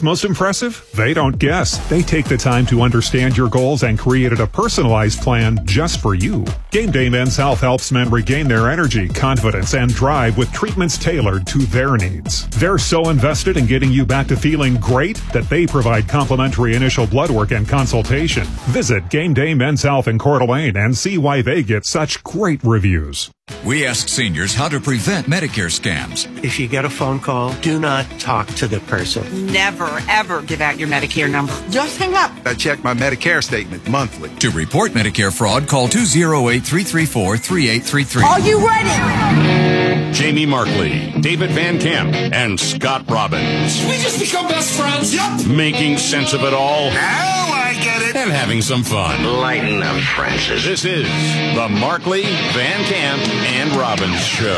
what's most impressive? They don't guess. They take the time to understand your goals and created a personalized plan just for you. Game Day Men's Health helps men regain their energy, confidence, and drive with treatments tailored to their needs. They're so invested in getting you back to feeling great that they provide complimentary initial blood work and consultation. Visit Game Day Men's Health in Coeur d'Alene and see why they get such great reviews. We ask seniors how to prevent Medicare scams. If you get a phone call, do not talk to the person. Never, ever give out your Medicare number. Just hang up. I check my Medicare statement monthly. To report Medicare fraud, call 208-334-3833. Are you ready? Jamie Markley, David Van Camp, and Scott Robbins. We just become best friends. Yep. Making sense of it all. Now I get it. And having some fun. Lighten up, Francis. This is the Markley, Van Camp, and Robbins Show.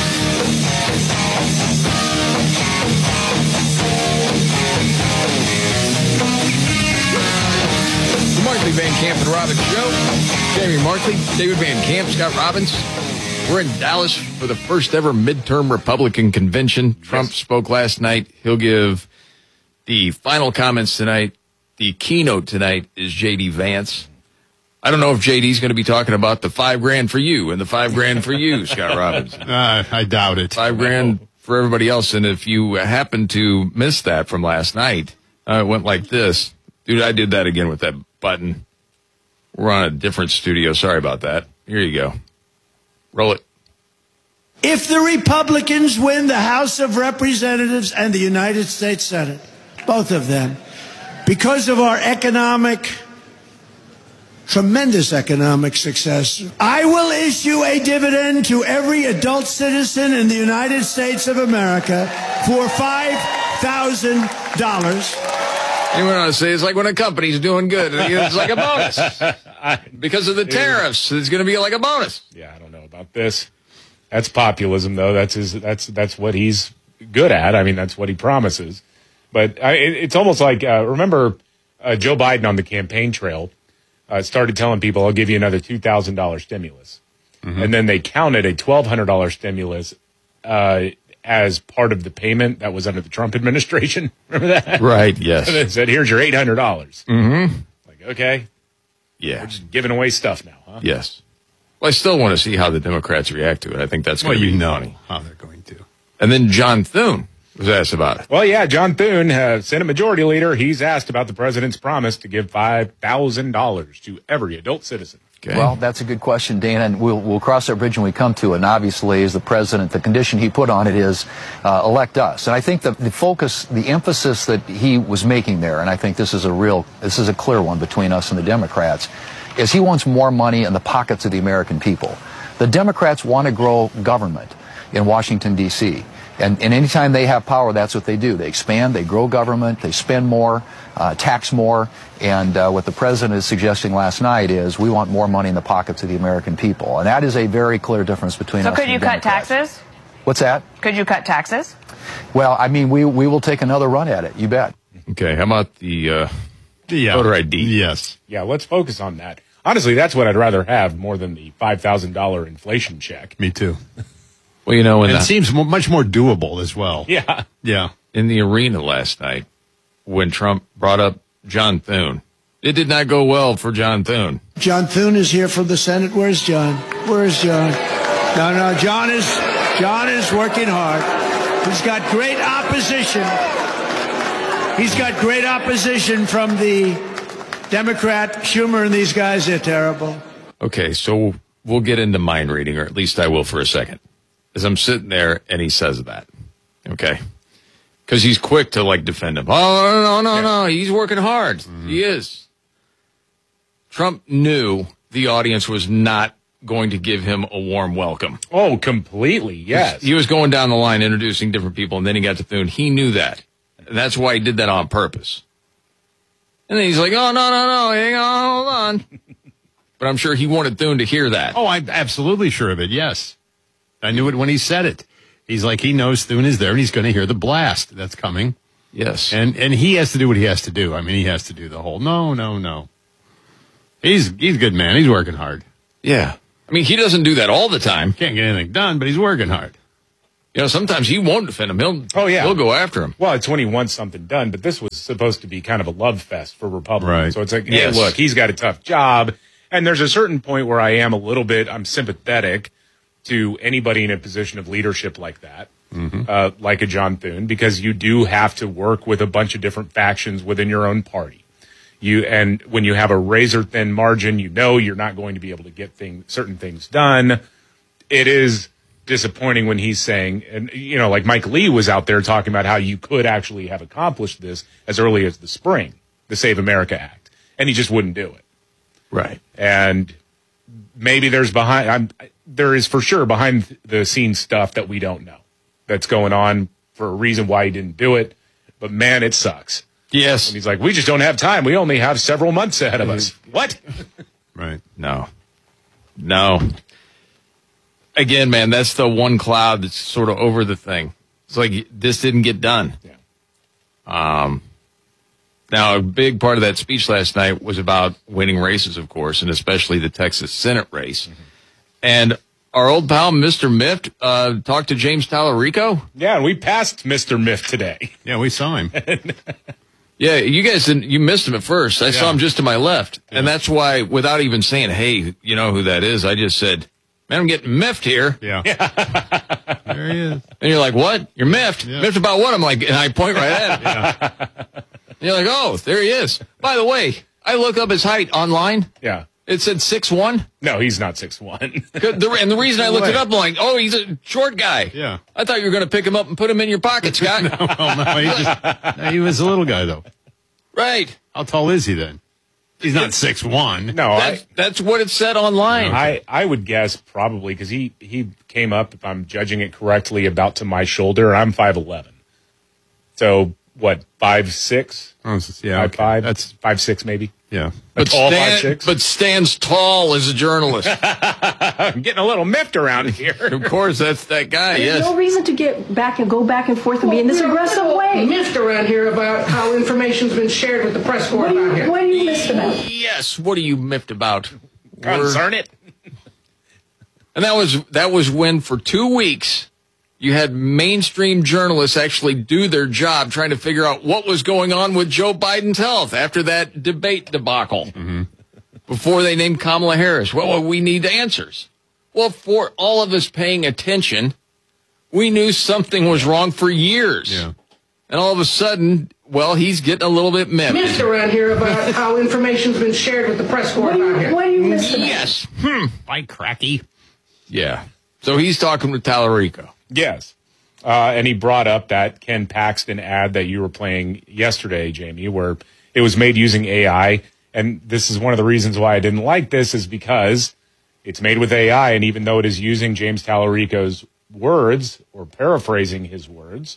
The Markley, Van Camp, and Robbins Show. Jamie Markley, David Van Camp, Scott Robbins. We're in Dallas for the first ever midterm Republican convention. Trump spoke last night. He'll give the final comments tonight. The keynote tonight is J.D. Vance. I don't know if J.D.'s going to be talking about the $5,000 for you and the $5,000 for you, Scott Robbins. I doubt it. $5,000 for everybody else. And if you happen to miss that from last night, it went like this. Dude, I did that again with that button. We're on a different studio. Sorry about that. Here you go. Roll it. If the Republicans win the House of Representatives and the United States Senate, both of them, because of our tremendous economic success, I will issue a dividend to every adult citizen in the United States of America for $5,000. You went on to say it's like when a company's doing good. It's like a bonus. Because of the tariffs, it's going to be like a bonus. Yeah, I don't know about this. That's populism, though. That's what he's good at. I mean, that's what he promises. But it's almost like, remember Joe Biden on the campaign trail started telling people, I'll give you another $2,000 stimulus. Mm-hmm. And then they counted a $1,200 stimulus as part of the payment that was under the Trump administration. Remember that? Right, yes. And it said, here's your $800. Mm-hmm. Like, okay. Yeah. We're just giving away stuff now, huh? Yes. Well, I still want to see how the Democrats react to it. I think that's going to be funny. How they're going to. And then John Thune was asked about it. Well, yeah, John Thune, Senate Majority Leader, he's asked about the president's promise to give $5,000 to every adult citizen. Okay. Well, that's a good question, Dana, and we'll cross that bridge when we come to it. And obviously, as the president, the condition he put on it is elect us. And I think the focus, the emphasis that he was making there, and I think this is a clear one between us and the Democrats, is he wants more money in the pockets of the American people. The Democrats want to grow government in Washington, D.C., and anytime they have power, that's what they do. They expand, they grow government, they spend more, tax more, and what the president is suggesting last night is we want more money in the pockets of the American people. And that is a very clear difference between us and the Democrats. So could you cut taxes? What's that? Could you cut taxes? Well, I mean, we will take another run at it, you bet. Okay, how about the voter ID? Yes. Yeah, let's focus on that. Honestly, that's what I'd rather have more than the $5,000 inflation check. Me too. Well, you know, and it seems much more doable as well. Yeah. Yeah. In the arena last night, when Trump brought up John Thune, it did not go well for John Thune. John Thune is here from the Senate. Where's John? Where's John? No, John is working hard. He's got great opposition. He's got great opposition from the Democrat, Schumer, and these guys. They're terrible. Okay, so we'll get into mind reading, or at least I will for a second. As I'm sitting there and he says that, okay? Because he's quick to, defend him. Oh, no, he's working hard. Mm-hmm. He is. Trump knew the audience was not going to give him a warm welcome. Oh, completely, yes. He was going down the line introducing different people, and then he got to Thune. He knew that. And that's why he did that on purpose. And then he's like, oh, no, hang on, hold on. But I'm sure he wanted Thune to hear that. Oh, I'm absolutely sure of it, yes. I knew it when he said it. He's like, he knows Thune is there, and he's going to hear the blast that's coming. Yes. And he has to do what he has to do. I mean, he has to do the whole, no. He's a good man. He's working hard. Yeah. I mean, he doesn't do that all the time. Can't get anything done, but he's working hard. You know, sometimes he won't defend him. He'll go after him. Well, it's when he wants something done, but this was supposed to be kind of a love fest for Republicans. Right. So it's like, hey, look, he's got a tough job. And there's a certain point where I'm sympathetic to anybody in a position of leadership like that, like a John Thune, because you do have to work with a bunch of different factions within your own party. And when you have a razor thin margin, you're not going to be able to get certain things done. It is disappointing when he's saying, and like Mike Lee was out there talking about how you could actually have accomplished this as early as the spring, the Save America Act, and he just wouldn't do it. Right. And maybe there is for sure behind the scenes stuff that we don't know that's going on for a reason why he didn't do it. But man, it sucks. Yes. And he's like, we just don't have time. We only have several months ahead of us. What? Right. No. Again, man, that's the one cloud that's sort of over the thing. It's like this didn't get done. Yeah. Now, a big part of that speech last night was about winning races, of course, and especially the Texas Senate race. Mm-hmm. And our old pal, Mr. Mift, talked to James Tallarico. Yeah, and we passed Mr. Mift today. Yeah, we saw him. Yeah, you guys you missed him at first. I saw him just to my left. Yeah. And that's why, without even saying, hey, you know who that is, I just said, man, I'm getting miffed here. Yeah. There he is. And you're like, what? You're miffed? Yeah. Miffed about what? I'm like, and I point right at him. Yeah. And you're like, oh, there he is. By the way, I look up his height online. Yeah. It said 6'1". No, he's not 6'1". And the reason I looked it up, I'm like, oh, he's a short guy. Yeah. I thought you were going to pick him up and put him in your pocket, Scott. No, he was a little guy, though. Right. How tall is he then? He's not 6'1". No, that's what it said online. I would guess probably because he came up, if I'm judging it correctly, about to my shoulder. I'm 5'11". So what, 5'6"? Oh, yeah, 5'5". That's 5'6" maybe. Yeah. But, tall 5'6". But stands tall as a journalist. I'm getting a little miffed around here. Of course, that's that guy. There's yes. no reason to go back and forth and be in this aggressive way. Miffed around here about how information's been shared with the press corps about here. What are you miffed about? Yes. What are you miffed about? Concern it. And that was when for 2 weeks you had mainstream journalists actually do their job trying to figure out what was going on with Joe Biden's health after that debate debacle. Mm-hmm. Before they named Kamala Harris. Well, we need answers. Well, for all of us paying attention, we knew something was wrong for years. Yeah. And all of a sudden, well, he's getting a little bit miffed. Miffed around here about how information's been shared with the press corps about here. What are you miffed about? Yes. By cracky. Yeah. So he's talking with Tallarico. Yes. And he brought up that Ken Paxton ad that you were playing yesterday, Jamie, where it was made using AI. And this is one of the reasons why I didn't like this is because it's made with AI. And even though it is using James Tallarico's words or paraphrasing his words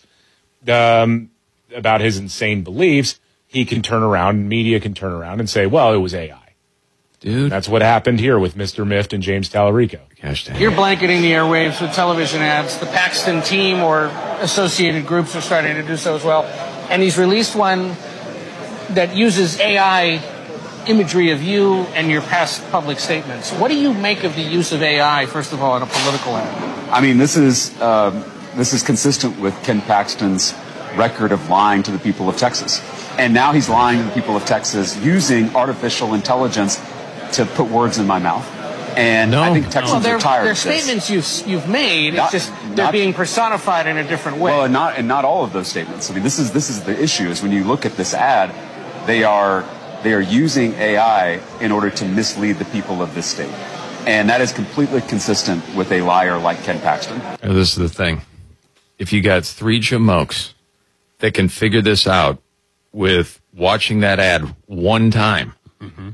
about his insane beliefs, he can turn around, media can turn around and say, well, it was AI. Dude. That's what happened here with Mr. Mift and James Tallarico. You're blanketing the airwaves with television ads. The Paxton team or associated groups are starting to do so as well. And he's released one that uses AI imagery of you and your past public statements. What do you make of the use of AI, first of all, in a political ad? I mean, this is consistent with Ken Paxton's record of lying to the people of Texas. And now he's lying to the people of Texas using artificial intelligence to put words in my mouth. And I think Texans are tired of this. They're statements you've made. It's just they're being personified in a different way. Well, and not all of those statements. I mean, this is the issue. Is when you look at this ad, they are using AI in order to mislead the people of this state, and that is completely consistent with a liar like Ken Paxton. Now, this is the thing: if you got three jamokes that can figure this out with watching that ad one time. Mm-hmm.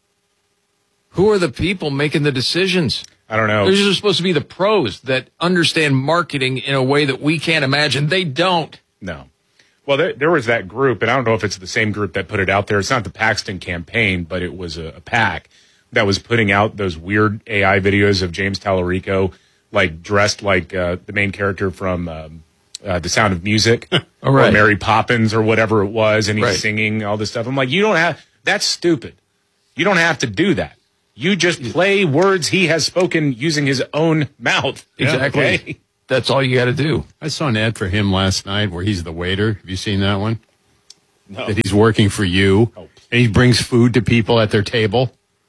Who are the people making the decisions? I don't know. These are supposed to be the pros that understand marketing in a way that we can't imagine. They don't. No. Well, there was that group, and I don't know if it's the same group that put it out there. It's not the Paxton campaign, but it was a PAC that was putting out those weird AI videos of James Tallarico, like dressed like the main character from The Sound of Music, or Mary Poppins, or whatever it was, and he's singing all this stuff. I'm like, that's stupid. You don't have to do that. You just play words he has spoken using his own mouth. Exactly. Okay? That's all you got to do. I saw an ad for him last night where he's the waiter. Have you seen that one? that he's working for you, and he brings food to people at their table.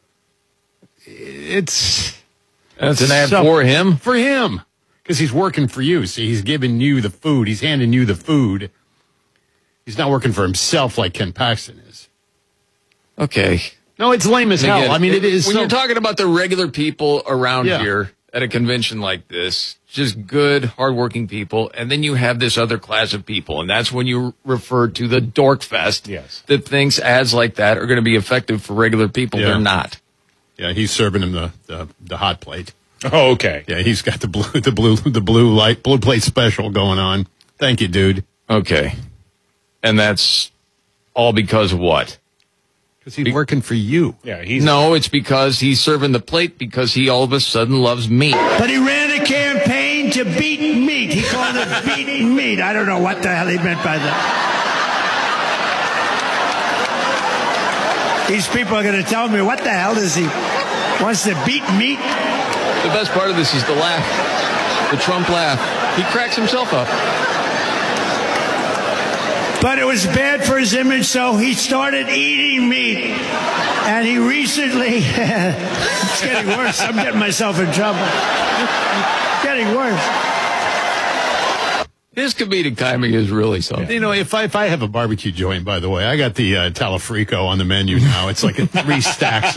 That's an ad for him? For him. Because he's working for you. See, he's giving you the food. He's handing you the food. He's not working for himself like Ken Paxton is. Okay. No, it's lame as hell. I mean, it is. When you're talking about the regular people around here at a convention like this, just good, hardworking people, and then you have this other class of people, and that's when you refer to the dork fest. Yes. That thinks ads like that are going to be effective for regular people. Yeah. They're not. Yeah, he's serving him the hot plate. Oh, okay. Yeah, he's got the blue plate special going on. Thank you, dude. Okay. And that's all because of what? Because he's working for you. Yeah, it's because he's serving the plate because he all of a sudden loves meat. But he ran a campaign to beat meat. He called it beat meat. I don't know what the hell he meant by that. These people are going to tell me, what the hell does he wants to beat meat? The best part of this is the laugh. The Trump laugh. He cracks himself up. But it was bad for his image, so he started eating meat. And he recently, it's getting worse. I'm getting myself in trouble. It's getting worse. His comedic timing is really something. You know, if I have a barbecue joint, by the way, I got the Talafrico on the menu now. It's like 3 stacks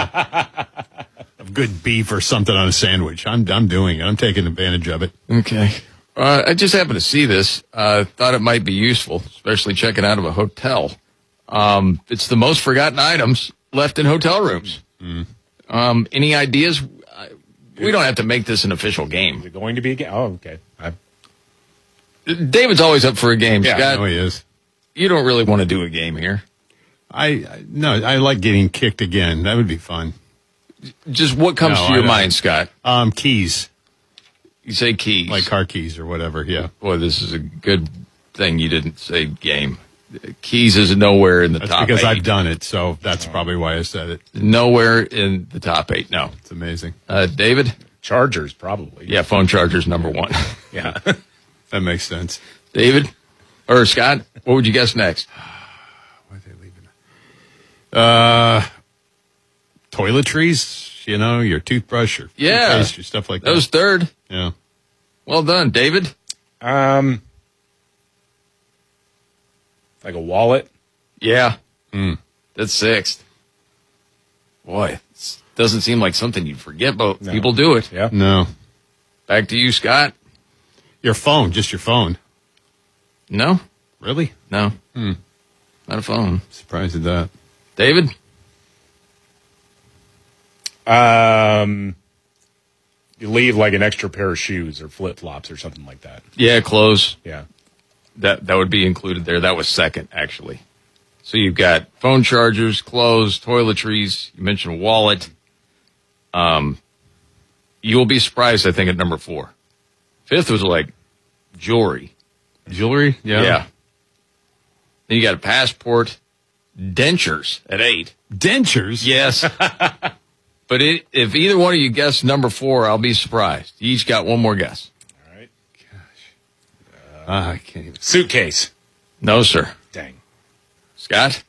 of good beef or something on a sandwich. I'm doing it. I'm taking advantage of it. Okay. I just happened to see this. Thought it might be useful, especially checking out of a hotel. It's the most forgotten items left in hotel rooms. Any ideas? We don't have to make this an official game. Is it going to be a game? Oh, okay. David's always up for a game. Yeah, Scott, I know he is. You don't really want to do a game here. I like getting kicked again. That would be fun. Just what comes to your mind, Scott? Keys. You say keys. Like car keys or whatever, yeah. Boy, this is a good thing you didn't say game. Keys is nowhere in the top 8. Because I've done it, so that's probably why I said it. Nowhere in the top 8, no. It's amazing. David? Chargers, probably. Yeah, phone chargers, number 1. Yeah. That makes sense. David? Or Scott, what would you guess next? Why are they leaving? Toiletries, your toothbrush, your toothpaste, your stuff like that. That was third. Yeah. Well done, David. Like a wallet? Yeah. That's 6th. Boy, it doesn't seem like something you'd forget, but people do it. Yeah. No. Back to you, Scott. Your phone, just your phone. No. Really? No. Not a phone. Surprised at that. David? You leave like an extra pair of shoes or flip-flops or something like that. Yeah, clothes. Yeah. That would be included there. That was second, actually. So you've got phone chargers, clothes, toiletries. You mentioned a wallet. You'll be surprised, I think, at number 4. 5th was like jewelry. Jewelry? Yeah. Yeah. Then you got a passport. Dentures at 8. Dentures? Yes. But if either one of you guess number 4, I'll be surprised. You each got one more guess. All right. Gosh. I can't even. Suitcase. No, sir. Dang. Scott?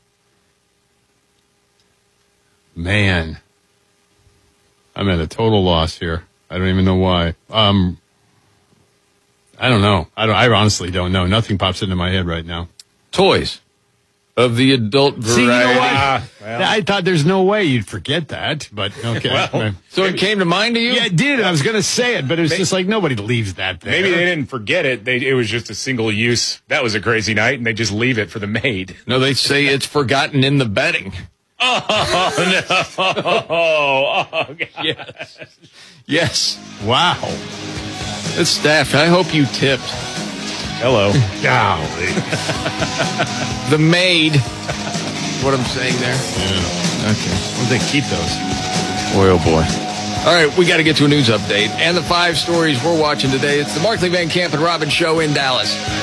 Man. I'm at a total loss here. I don't even know why. I don't know. I honestly don't know. Nothing pops into my head right now. Toys of the adult variety. See, you know what? I thought there's no way you'd forget that, but okay. So it came to mind to you? Yeah, it did. I was going to say it, but it was just like nobody leaves that there. Maybe they didn't forget it. It was just a single use. That was a crazy night, and they just leave it for the maid. No, they say it's forgotten in the bedding. Oh, no. Oh, God. Yes. Yes. Wow. That's staffed. I hope you tipped. Hello. Golly. The maid. What I'm saying there. Yeah. Okay. Where'd they keep those? Boy, oh boy. All right, we got to get to a news update and the 5 stories we're watching today. It's the Markley, Van Camp, and Robbins show in Dallas.